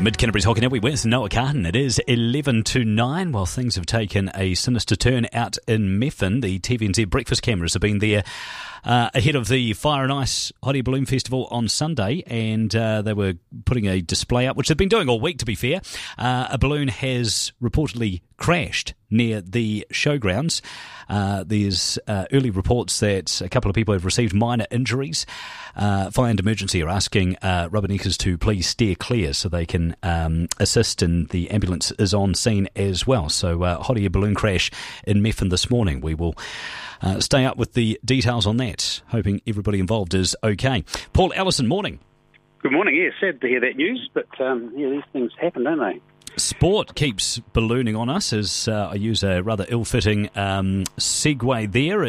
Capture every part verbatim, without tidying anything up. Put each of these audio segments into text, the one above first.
Mid-Canterbury's Hockey Network with Noah Carton. It is eleven to nine. Well, things have taken a sinister turn out in Methven. The T V N Z breakfast cameras have been there uh, ahead of the Fire and Ice Hot Air Balloon Festival on Sunday, and uh, they were putting a display up, which they've been doing all week, to be fair. Uh, a balloon has reportedly crashed near the showgrounds. Uh, there's uh, early reports that a couple of people have received minor injuries. Uh, Fire and Emergency are asking uh, Rubberneckers to please steer clear so they can um, assist, and the ambulance is on scene as well. So uh, hot air balloon crash in Methven this morning. We will uh, stay up with the details on that, hoping everybody involved is okay. Paul Ellison, morning. Good morning. Yeah, sad to hear that news, but um, yeah, these things happen, don't they? Sport keeps ballooning on us, as uh, I use a rather ill-fitting um, segue there.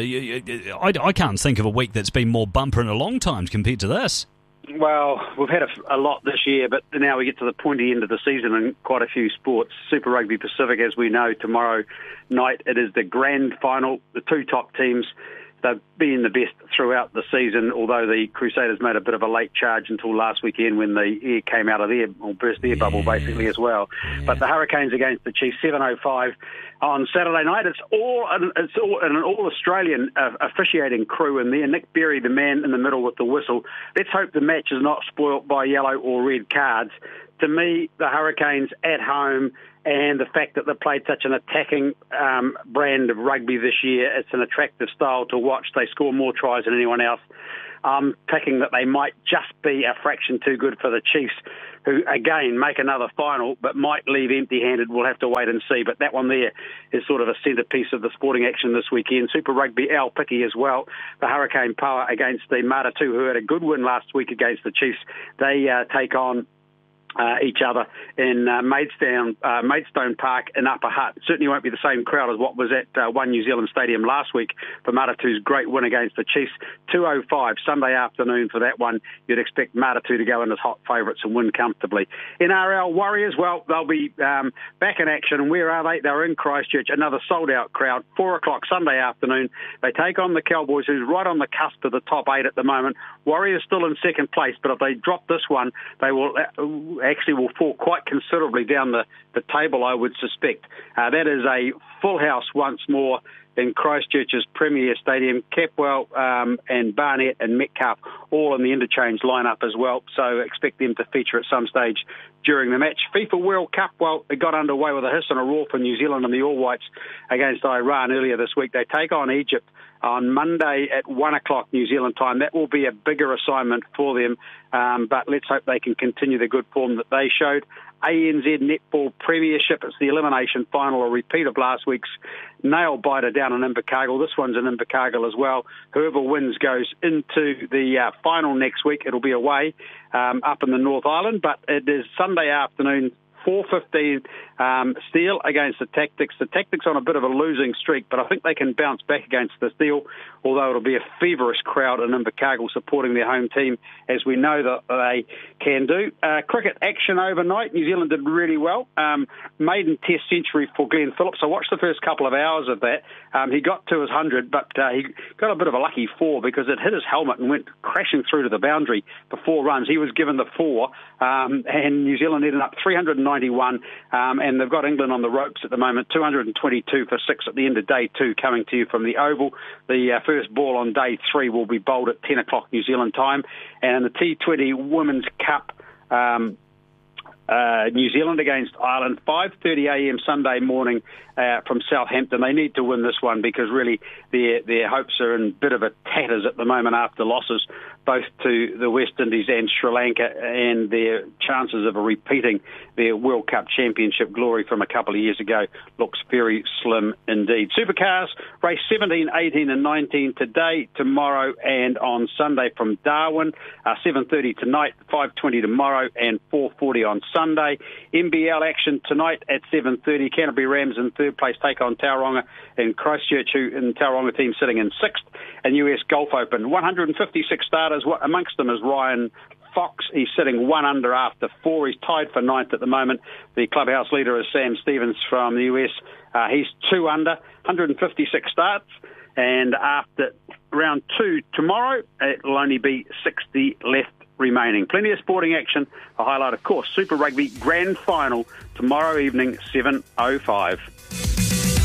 I, I can't think of a week that's been more bumper in a long time compared to this. Well, we've had a, a lot this year, but now we get to the pointy end of the season in quite a few sports. Super Rugby Pacific, as we know, tomorrow night it is the grand final. The two top teams, they've been the best throughout the season, although the Crusaders made a bit of a late charge until last weekend when the air came out of their, or burst their yeah. bubble basically as well. Yeah. But the Hurricanes against the Chiefs, seven oh five on Saturday night. It's all it's all an all-Australian uh, officiating crew in there. Nick Berry, the man in the middle with the whistle. Let's hope the match is not spoilt by yellow or red cards. To me, the Hurricanes at home, and the fact that they played such an attacking um, brand of rugby this year, it's an attractive style to watch. They score more tries than anyone else. I'm picking that they might just be a fraction too good for the Chiefs, who, again, make another final, but might leave empty-handed. We'll have to wait and see. But that one there is sort of a centrepiece of the sporting action this weekend. Super Rugby, Al Picky as well. The Hurricane Power against the Maratu, who had a good win last week against the Chiefs. They uh, take on Uh, each other in uh, Maidstone, uh, Maidstone Park in Upper Hutt. Certainly won't be the same crowd as what was at uh, One New Zealand Stadium last week for Maratu's great win against the Chiefs. two oh five Sunday afternoon for that one. You'd expect Maratu to go in as hot favourites and win comfortably. N R L Warriors, well, they'll be um, back in action. And where are they? They're in Christchurch. Another sold-out crowd. four o'clock Sunday afternoon. They take on the Cowboys, who's right on the cusp of the top eight at the moment. Warriors still in second place, but if they drop this one, they will Uh, actually will fall quite considerably down the, the table, I would suspect. Uh, that is a full house once more in Christchurch's Premier Stadium. Capwell um, and Barnett and Metcalf all in the interchange lineup as well, so expect them to feature at some stage during the match. FIFA World Cup, well, it got underway with a hiss and a roar for New Zealand and the All Whites against Iran earlier this week. They take on Egypt on Monday at one o'clock New Zealand time. That will be a bigger assignment for them, um, but let's hope they can continue the good form that they showed. A N Z Netball Premiership, it's the elimination final, a repeat of last week's nail-biter down in Invercargill. This one's in Invercargill as well. Whoever wins goes into the uh, final next week. It'll be away um, up in the North Island, but it is Sunday afternoon, four fifteen, um, Steel against the Tactics. The Tactics on a bit of a losing streak, but I think they can bounce back against the Steel, although it'll be a feverish crowd in Invercargill supporting their home team, as we know that they can do. Uh, cricket action overnight. New Zealand did really well. Um, maiden test century for Glenn Phillips. I watched the first couple of hours of that. Um, he got to his one hundred, but uh, he got a bit of a lucky four because it hit his helmet and went crashing through to the boundary for four runs. He was given the four, um, and New Zealand ended up three hundred ninety-one, um, and they've got England on the ropes at the moment, two hundred twenty-two for six at the end of day two, coming to you from the Oval. The uh, first ball on day three will be bowled at ten o'clock New Zealand time, and the T twenty Women's Cup, um, uh, New Zealand against Ireland, five thirty a.m. Sunday morning uh, from Southampton. They need to win this one because really their their hopes are in a bit of a tatters at the moment after losses both to the West Indies and Sri Lanka, and their chances of repeating their World Cup championship glory from a couple of years ago looks very slim indeed. Supercars, race seventeen, eighteen and nineteen today, tomorrow and on Sunday from Darwin, uh, seven thirty tonight, five twenty tomorrow and four forty on Sunday. N B L action tonight at seven thirty. Canterbury Rams in third place take on Tauranga in Christchurch, who in Tauranga team sitting in sixth. And U S Golf Open, one hundred fifty-six starters. Amongst them is Ryan Fox. He's sitting one under after four. He's tied for ninth at the moment. The clubhouse leader is Sam Stevens from the U S. Uh, he's two under, one hundred fifty-six starts. And after round two tomorrow, it'll only be sixty left remaining. Plenty of sporting action. A highlight, of course, Super Rugby Grand Final tomorrow evening, seven oh five.